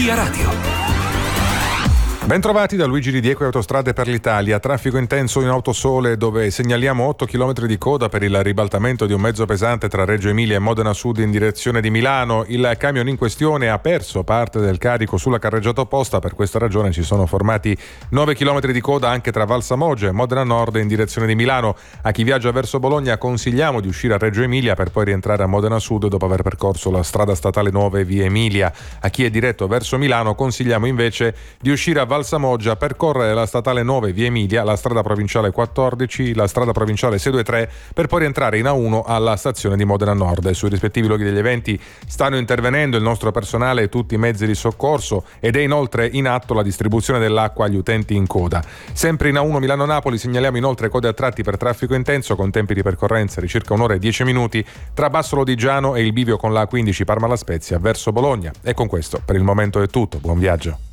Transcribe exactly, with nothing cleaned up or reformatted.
Via Radio. Bentrovati da Luigi Di Diego e Autostrade per l'Italia. Traffico intenso in Autosole, dove segnaliamo otto chilometri di coda per il ribaltamento di un mezzo pesante tra Reggio Emilia e Modena Sud in direzione di Milano. Il camion in questione ha perso parte del carico sulla carreggiata opposta, per questa ragione ci sono formati nove chilometri di coda anche tra Valsamoggia e Modena Nord in direzione di Milano. A chi viaggia verso Bologna consigliamo di uscire a Reggio Emilia per poi rientrare a Modena Sud dopo aver percorso la strada statale nove via Emilia. A chi è diretto verso Milano consigliamo invece di uscire a Valsamoggia, percorrere la statale nove via Emilia, la strada provinciale quattordici, la strada provinciale sei due tre per poi rientrare in A uno alla stazione di Modena Nord. Sui rispettivi luoghi degli eventi stanno intervenendo il nostro personale e tutti i mezzi di soccorso ed è inoltre in atto la distribuzione dell'acqua agli utenti in coda. Sempre in A uno Milano-Napoli segnaliamo inoltre code a tratti per traffico intenso con tempi di percorrenza di circa un'ora e dieci minuti tra Basso Lodigiano e il bivio con la A quindici Parma La Spezia verso Bologna. E con questo per il momento è tutto, buon viaggio.